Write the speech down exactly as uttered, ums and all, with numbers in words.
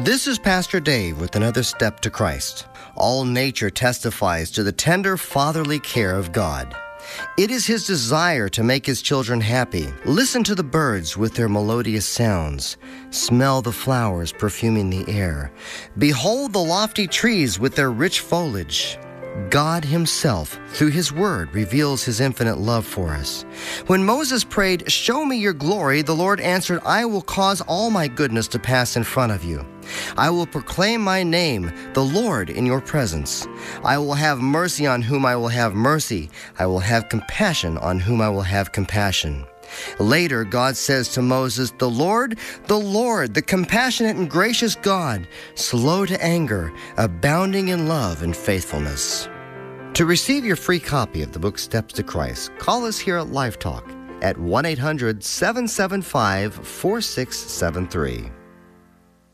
This is Pastor Dave with another step to Christ. All nature testifies to the tender fatherly care of God. It is His desire to make His children happy. Listen to the birds with their melodious sounds. Smell the flowers perfuming the air. Behold the lofty trees with their rich foliage. God Himself, through His Word, reveals His infinite love for us. When Moses prayed, "Show me your glory," the Lord answered, "I will cause all my goodness to pass in front of you. I will proclaim my name, the Lord, in your presence. I will have mercy on whom I will have mercy. I will have compassion on whom I will have compassion." Later, God says to Moses, "The Lord, the Lord, the compassionate and gracious God, slow to anger, abounding in love and faithfulness." To receive your free copy of the book Steps to Christ, call us here at Life Talk at one eight hundred, seven seven five, four six seven three.